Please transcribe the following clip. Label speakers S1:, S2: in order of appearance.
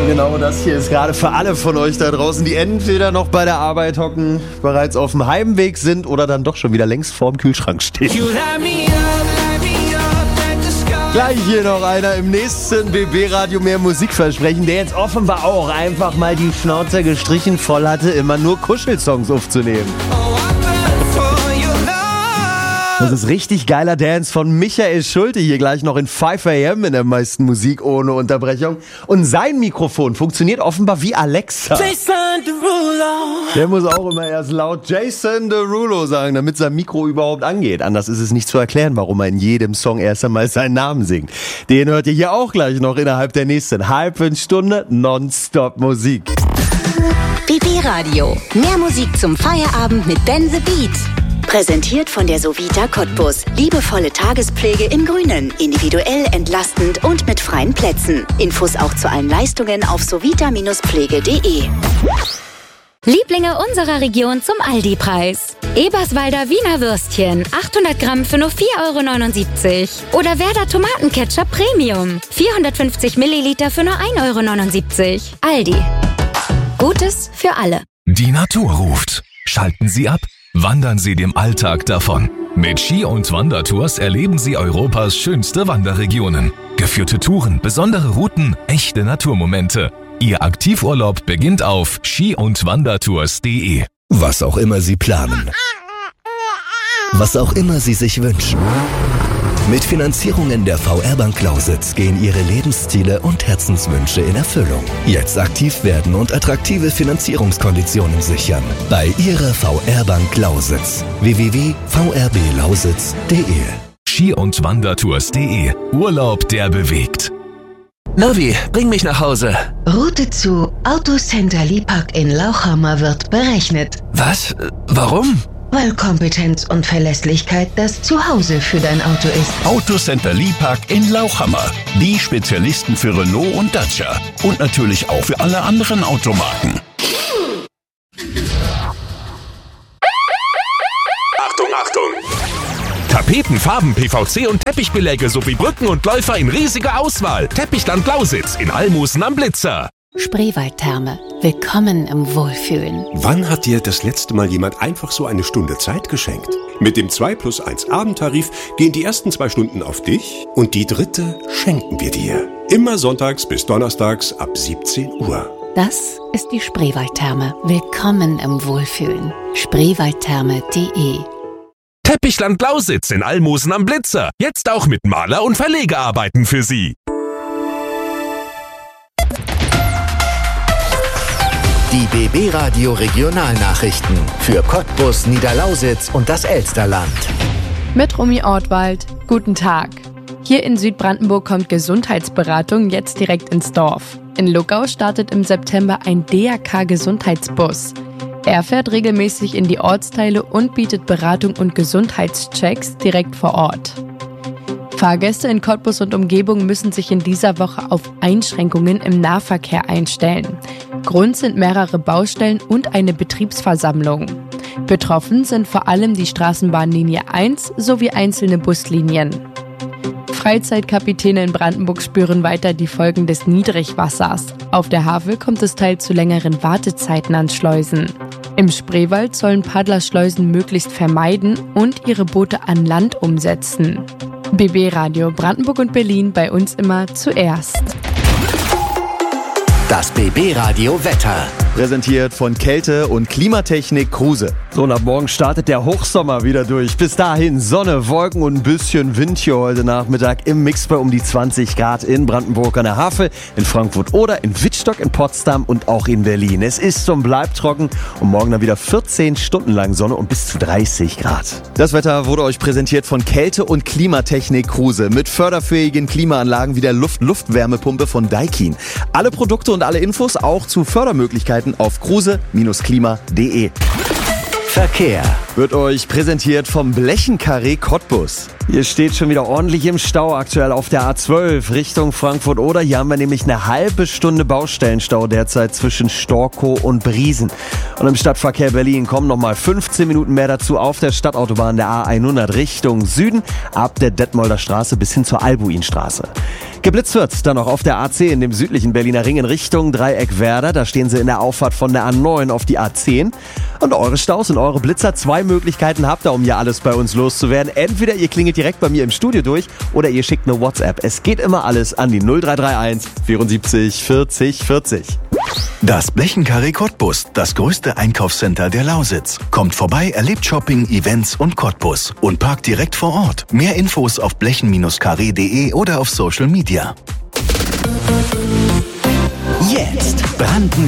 S1: Genau das hier ist gerade für alle von euch da draußen, die entweder noch bei der Arbeit hocken, bereits auf dem Heimweg sind oder dann doch schon wieder längst vorm Kühlschrank stehen. Gleich hier noch einer im nächsten BB-Radio mehr Musikversprechen, der jetzt offenbar auch einfach mal die Schnauze gestrichen voll hatte, immer nur Kuschelsongs aufzunehmen. Das ist richtig geiler Dance von Michael Schulte, hier gleich noch in 5 AM in der meisten Musik ohne Unterbrechung. Und sein Mikrofon funktioniert offenbar wie Alexa.
S2: Jason Derulo.
S1: Der muss auch immer erst laut Jason Derulo sagen, damit sein Mikro überhaupt angeht. Anders ist es nicht zu erklären, warum er in jedem Song erst einmal seinen Namen singt. Den hört ihr hier auch gleich noch innerhalb der nächsten halben Stunde nonstop Musik.
S3: BB Radio. Mehr Musik zum Feierabend mit Ben the Beat. Präsentiert von der Sovita Cottbus. Liebevolle Tagespflege im Grünen. Individuell, entlastend und mit freien Plätzen. Infos auch zu allen Leistungen auf sovita-pflege.de.
S4: Lieblinge unserer Region zum Aldi-Preis. Eberswalder Wiener Würstchen, 800 Gramm für nur 4,79 €. Oder Werder Tomatenketchup Premium, 450 Milliliter für nur 1,79 €. Aldi. Gutes für alle.
S5: Die Natur ruft. Schalten Sie ab. Wandern Sie dem Alltag davon. Mit Ski- und Wandertours erleben Sie Europas schönste Wanderregionen. Geführte Touren, besondere Routen, echte Naturmomente. Ihr Aktivurlaub beginnt auf ski-und-wandertours.de.
S6: Was auch immer Sie planen. Was auch immer Sie sich wünschen. Mit Finanzierungen der VR-Bank Lausitz gehen Ihre Lebensziele und Herzenswünsche in Erfüllung. Jetzt aktiv werden und attraktive Finanzierungskonditionen sichern. Bei Ihrer VR-Bank Lausitz. www.vrblauSitz.de.
S5: Ski- und Wandertours.de. Urlaub, der bewegt.
S7: Navi, bring mich nach Hause.
S8: Route zu Autocenter Liebhack in Lauchhammer wird berechnet.
S7: Was? Warum?
S8: Weil Kompetenz und Verlässlichkeit das Zuhause für dein Auto ist.
S9: Autocenter Liebhack in Lauchhammer. Die Spezialisten für Renault und Dacia. Und natürlich auch für alle anderen Automarken.
S10: Achtung, Achtung! Tapeten, Farben, PVC und Teppichbeläge sowie Brücken und Läufer in riesiger Auswahl. Teppichland Lausitz in Almosen am Blitzer.
S11: Spreewaldtherme. Willkommen im Wohlfühlen.
S12: Wann hat dir das letzte Mal jemand einfach so eine Stunde Zeit geschenkt? Mit dem 2+1 Abendtarif gehen die ersten 2 Stunden auf dich und die dritte schenken wir dir. Immer sonntags bis donnerstags ab 17 Uhr.
S11: Das ist die Spreewaldtherme. Willkommen im Wohlfühlen. Spreewaldtherme.de.
S10: Teppichland Lausitz in Almosen am Blitzer. Jetzt auch mit Maler- und Verlegearbeiten für Sie.
S6: Die BB Radio Regionalnachrichten für Cottbus, Niederlausitz und das Elsterland.
S13: Mit Romy Ortwald. Guten Tag. Hier in Südbrandenburg kommt Gesundheitsberatung jetzt direkt ins Dorf. In Luckau startet im September ein DRK-Gesundheitsbus. Er fährt regelmäßig in die Ortsteile und bietet Beratung und Gesundheitschecks direkt vor Ort. Fahrgäste in Cottbus und Umgebung müssen sich in dieser Woche auf Einschränkungen im Nahverkehr einstellen. Grund sind mehrere Baustellen und eine Betriebsversammlung. Betroffen sind vor allem die Straßenbahnlinie 1 sowie einzelne Buslinien. Freizeitkapitäne in Brandenburg spüren weiter die Folgen des Niedrigwassers. Auf der Havel kommt es teils zu längeren Wartezeiten an Schleusen. Im Spreewald sollen Paddler Schleusen möglichst vermeiden und ihre Boote an Land umsetzen. BB Radio Brandenburg und Berlin, bei uns immer zuerst.
S6: Das BB Radio Wetter.
S1: Präsentiert von Kälte- und Klimatechnik Kruse. So, und ab morgen startet der Hochsommer wieder durch. Bis dahin Sonne, Wolken und ein bisschen Wind hier heute Nachmittag im Mix bei um die 20 Grad in Brandenburg an der Havel, in Frankfurt oder in Wittstock, in Potsdam und auch in Berlin. Es ist und bleibt trocken und morgen dann wieder 14 Stunden lang Sonne und bis zu 30 Grad. Das Wetter wurde euch präsentiert von Kälte- und Klimatechnik Kruse mit förderfähigen Klimaanlagen wie der Luft-Luft-Wärmepumpe von Daikin. Alle Produkte und alle Infos auch zu Fördermöglichkeiten auf kruse-klima.de.
S6: Verkehr
S1: wird euch präsentiert vom Blechenkarree Cottbus. Hier steht schon wieder ordentlich im Stau aktuell auf der A12 Richtung Frankfurt oder. Hier haben wir nämlich eine halbe Stunde Baustellenstau derzeit zwischen Storkow und Briesen. Und im Stadtverkehr Berlin kommen nochmal 15 Minuten mehr dazu auf der Stadtautobahn der A100 Richtung Süden ab der Detmolder Straße bis hin zur Albuinstraße. Geblitzt wird dann noch auf der A10 in dem südlichen Berliner Ring in Richtung Dreieck Werder. Da stehen sie in der Auffahrt von der A9 auf die A10. Und eure Staus und eure Blitzer, 2 Möglichkeiten habt ihr, um hier alles bei uns loszuwerden. Entweder ihr klingelt direkt bei mir im Studio durch oder ihr schickt eine WhatsApp. Es geht immer alles an die 0331 74 40 40.
S6: Das Blechenkarree Cottbus, das größte Einkaufscenter der Lausitz. Kommt vorbei, erlebt Shopping, Events und Cottbus und parkt direkt vor Ort. Mehr Infos auf blechen-karree.de oder auf Social Media.
S3: Jetzt Brandenburg